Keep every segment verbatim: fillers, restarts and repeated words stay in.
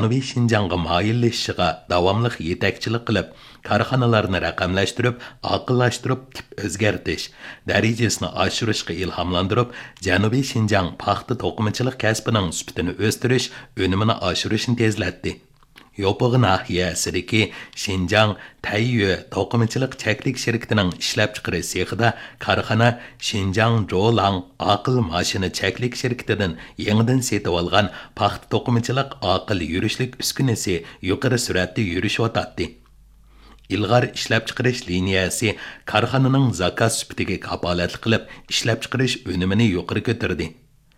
Janubiy Şinjanğa mayillashishiga davomli yetakchilik qilib, korxonalarni raqamlashtirib, aqlashtirib, tip o'zgartish darajasini oshirishga ilhomlantirib, Janubiy Şinjan paxta to'qimachilik kasbining sifatini o'stirish, unumini oshirishni tezlatdi. Yopiq nahiyasidagi Şinjan Taiyue to'qimachilik chaklik shirkatining ishlab chiqarish sexida korxona Şinjan Zholang aql mashina chaklik shirkatidan yangidan setib olgan paxta to'qimachilik aql yurishlik uskunasi yuqori sur'atda yurishyotdi. İlg'or ishlab chiqarish liniyasi korxonaning zakaz sifatiga kapolatlik qilib, ishlab chiqarish unumini yuqori ko'tardi.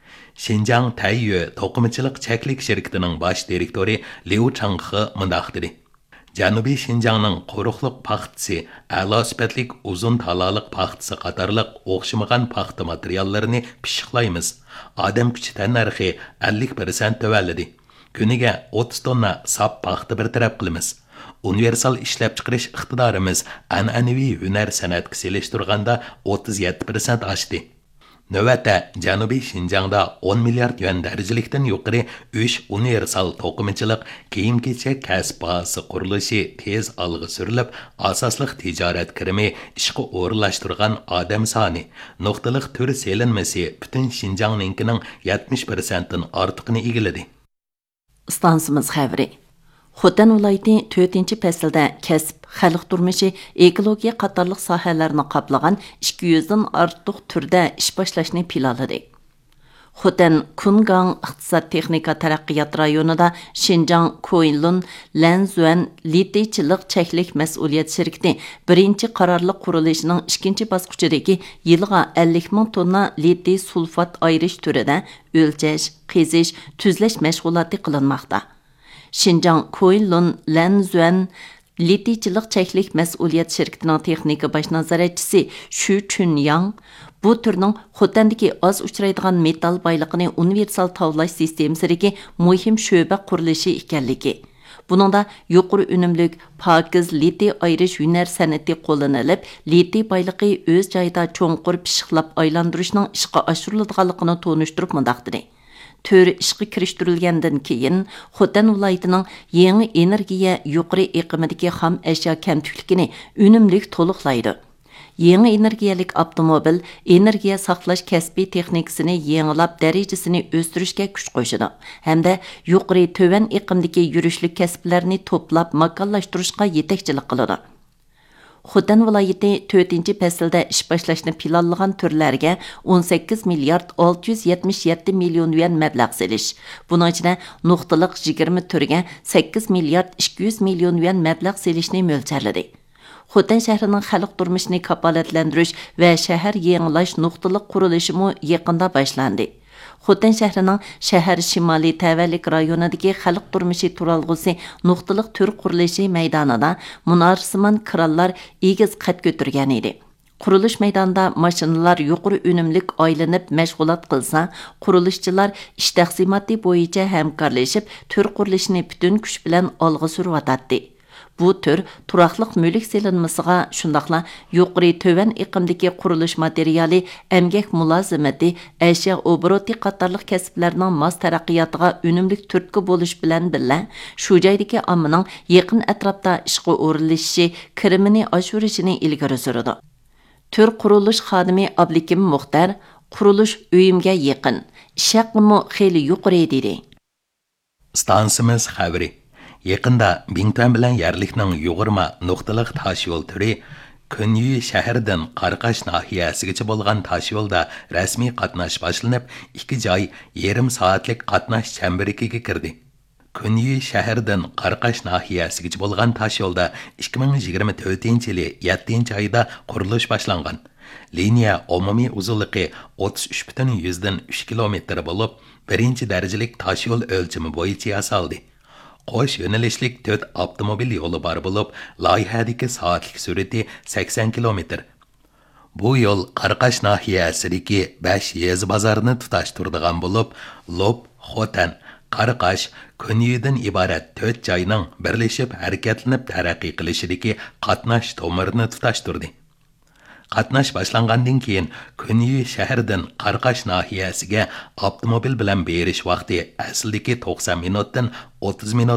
Şinjan Taiyue to'qimachilik chaklik shirkatining bosh direktori Liu Changhe mundaq dedi. Janubiy Şinjanning quruqliq paxtasi, a'lo sifatlik uzun talaliq paxtasi qatorliq o'xshamagan paxta materiallarini pishiqlaymiz. Odam kuchi tannarxi ellik foiz tuvalladi. Kuniga o'ttiz tonna sap paxta bir taraf qilamiz. Universal ishlab chiqarish iqtidorimiz an'anaviy hunar san'atga selishtirganda o'ttiz yetti foiz oshdi. Növətdə Janubiy Şinjangda o'n milliard yuan darajalikdan yuqori uch universal to'qimachilik kiyim-kechak kasb bazasi qurilishi tez olg'a surilib, asosliq tijorat kirimi ishga o'rinlashtirgan odam soni, nuqtaliq tur selinmasi butun Şinjangninkining yetmish foizdan ortiqini egalladi. Stansimiz xəbri. Xotan viloyati to'rtinchi faslda kasb, xalq turmushi, ekologiya qatorliq sohalarni qoplagan ikki yuz dan ortiq turda ish boshlashni planladi. Xotan Kungang iqtisod texnika taraqqiyot rayonida Şinjan Koinlun Lanzuan liteychilik cheklik mas'uliyat shirkati birinchi qarorliq qurilishining ikkinchi bosqichidagi yilga ellik ming tonna litey sulfat ayirish turida o'lchash, qizish, tuzlash mashg'uloti qilinmoqda. Şinjan Koinlun Lanzuan liteychilik cheklik mas'uliyat shirkatining texnika bosh nazoratchisi Shu Chunyang bu turning Xotandagi oz uchraydigan metal boyligini universal tavlash sistemasidagi muhim sho'ba qurilishi ekanligi. Buningda yuqori unumlik pokiz litey ayirish hunar san'ati qo'llanilib, litey boyligi o'z joyida cho'nqur pishiqlab aylantirishning ishga oshiriladiganligini tonishtirib mundaq dedi. Tör ishga kirishtirilgandan keyin Xotan viloyatining yangi energiya yuqori iqimidagi xam ashyo kamtukligini unumlik to'liqlaydi. Yangi energiyalik avtomobil energiya saqlash kasbiy texnikasini yangilab darajasini o'stirishga kuch qo'shadi hamda yuqori to'van iqimdagi yurishlik kasblarni to'plab makonlashtirishga yetakchilik qiladi. Xotan viloyati to'rtinchi faslda ish boshlashni planlagan turlarga o'n sakkiz milliard olti yuz yetmish yetti million yuan mablag' selish. Buning ichida nuqtaliq yigirma turga sakkiz milliard ikki yuz million yuan mablag' selishni mo'ljarladi. Xotan shahrining xalq turmushini kafolatlantirish va shahar yangilash nuqtaliq qurilishi mo yaqinda boshlandi. Xotan shahrining shahar shimoliy tavallik rayonidagi xalq turmushi turalg'usi nuqtaliq tur qurilishi maydonida munorsimon krallar egiz qad ko'targan edi. Qurilish maydonida mashinalar yuqori unumlik aylanib mashg'ulot qilsa, qurilishchilar ish taqsimoti bo'yicha hamkorlashib tur qurilishini butun kuch bilan olg'a suryotdi. Bu tür turaqlıq mülk selinmasiga shundaqla yuqori tövan iqimdagi qurilish materiali, emgak mulozimati, ashyo obroti qatorliq kasblarning mos taraqqiyotiga unumlik turtki bo'lish bilan birga shu joydagi ommaning yaqin atrofda ishga o'rinlashishi, kirimini oshirishini ilgari suradi. Tür qurilish xodimi Ablikim Muxtar qurilish uyimga yaqin, ish haqimi xeyli yuqori dedi. Stansimiz xabari. Yaqinda Bingtan bilan Yarlikning yug'irma nuqtaliq tosh yo'l turi Kunyi shahardan Qarqash nahiyasigacha bo'lgan tosh yo'lda rasmiy qatnash boshlanib, ikki joy yarim soatlik qatnash chambiriga kirdi. Kunyi shahardan Qarqash nahiyasigacha bo'lgan tosh yo'lda ikki ming yigirma to'rtinchi yili yettinchi oyda qurilish boshlangan. Liniya umumiy uzunligi o'ttiz uch butun yuzdan uch kilometr bo'lib, birinchi darajalik tosh yo'l o'lchami bo'yicha yasaldi. Qo'sh yo'nalishlik to'rt avtomobil yo'li bor bo'lib, loyihadagi soatlik sur'ati sakson kilometr. Bu yo'l Qarqash nahiyasidagi besh yez bozorni tutashtiradigan bo'lib, Lob, Xotan, Qarqash, Kunyidan iborat to'rt joyning birlashib harakatlanib taraqqiy qilishidagi qatnash tomirini tutashtirdi. Qatnash boshlangandan keyin Kunyi shahardan Qarqash nahiyasiga avtomobil bilan berish vaqti aslidagi to'qson minutdan o'ttiz minut